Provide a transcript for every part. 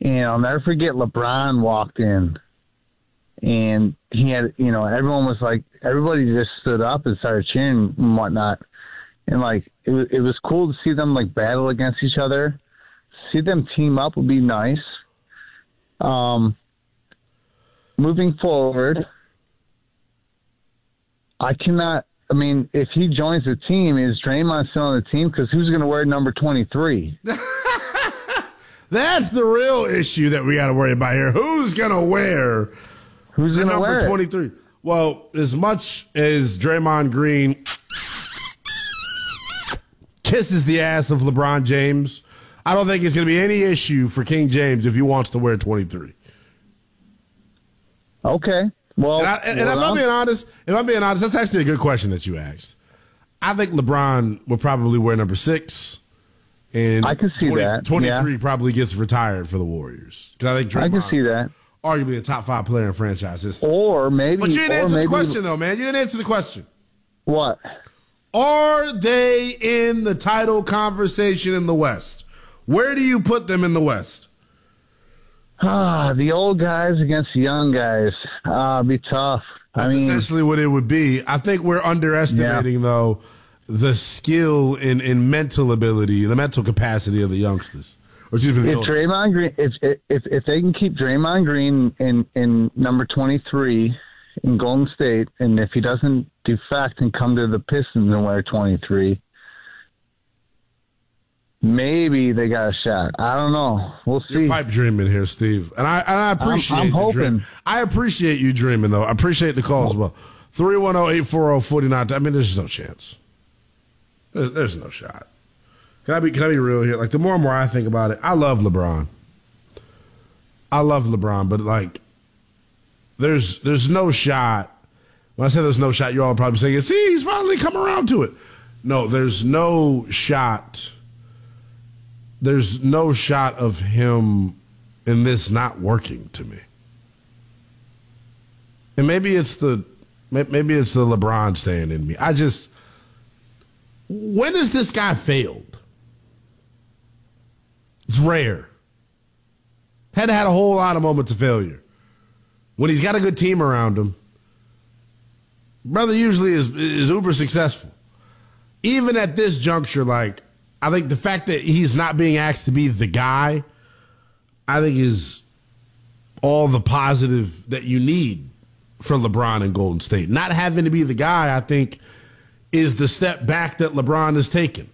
And I'll never forget LeBron walked in, and he had, everyone was like, everybody just stood up and started cheering and whatnot. And, like, it was cool to see them, like, battle against each other. See them team up would be nice. Moving forward, if he joins the team, is Draymond still on the team? Because who's going to wear number 23? That's the real issue that we got to worry about here. Who's going to wear number 23? Well, as much as Draymond Green kisses the ass of LeBron James, I don't think it's going to be any issue for King James if he wants to wear 23. Okay. Well, if I'm being honest, that's actually a good question that you asked. I think LeBron will probably wear number 6. And I can see that. 23 probably gets retired for the Warriors. I think I can see that. Arguably a top 5 player in franchise history. Or maybe. But you didn't answer the question, though, man. You didn't answer the question. What? Are they in the title conversation in the West? Where do you put them in the West? The old guys against the young guys. Be tough. That's essentially what it would be. I think we're underestimating, though, the skill and mental ability, the mental capacity of the youngsters. If Draymond Green, if they can keep Draymond Green in number 23 in Golden State, and if he doesn't defect and come to the Pistons and wear 23, maybe they got a shot. I don't know. We'll see. You're pipe dreaming here, Steve, and I appreciate. I'm hoping. I appreciate you dreaming, though. I appreciate the call as well. 310-840-49. I mean, there's no chance. There's no shot. Can I be real here? Like, the more and more I think about it, I love LeBron. But like, there's no shot. When I say there's no shot, you're all probably saying, "See, he's finally come around to it." No, there's no shot. There's no shot of him in this not working to me. And maybe it's the LeBron staying in me. When has this guy failed? It's rare. Had a whole lot of moments of failure. When he's got a good team around him, brother usually is uber successful. Even at this juncture, like, I think the fact that he's not being asked to be the guy, I think is all the positive that you need for LeBron and Golden State. Not having to be the guy, I think, is the step back that LeBron has taken.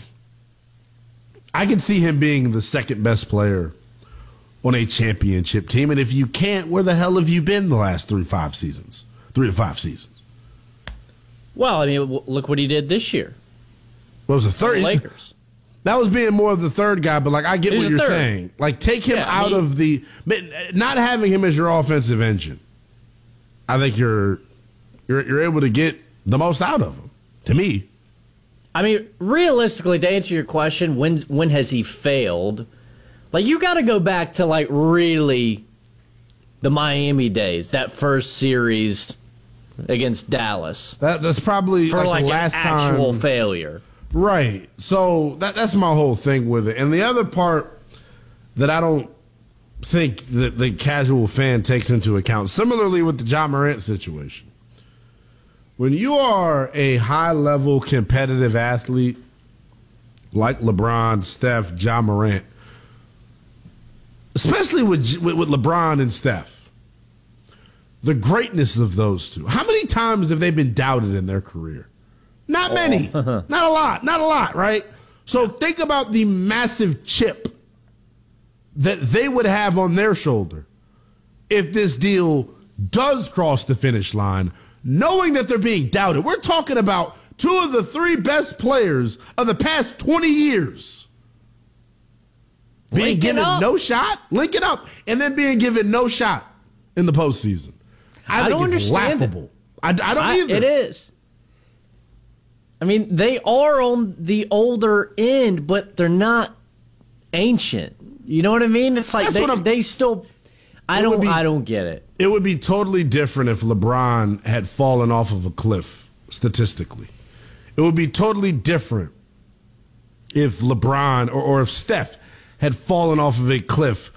I can see him being the second best player on a championship team. And if you can't, where the hell have you been the last 3 to 5 seasons? Well, I mean, look what he did this year. What was the third? The Lakers. That was being more of the third guy, but like, I get what you're saying. Like, take him out of the, not having him as your offensive engine. I think you're able to get the most out of him. To me. I mean, realistically, to answer your question, when has he failed? Like, you got to go back to, like, really the Miami days, that first series against Dallas. That's probably for like the last an actual time. failure. Right. So that's my whole thing with it. And the other part that I don't think that the casual fan takes into account, similarly with the Ja Morant situation. When you are a high-level competitive athlete like LeBron, Steph, Ja Morant, especially with LeBron and Steph, the greatness of those two, how many times have they been doubted in their career? Not many. Not a lot, right? So think about the massive chip that they would have on their shoulder if this deal does cross the finish line, knowing that they're being doubted. We're talking about 2 of the 3 best players of the past 20 years being given no shot, linking up, and then being given no shot in the postseason. I think it's laughable. I don't either. It is. I mean, they are on the older end, but they're not ancient. You know what I mean? It's like they still. I don't get it. It would be totally different if LeBron had fallen off of a cliff statistically. It would be totally different if LeBron or if Steph had fallen off of a cliff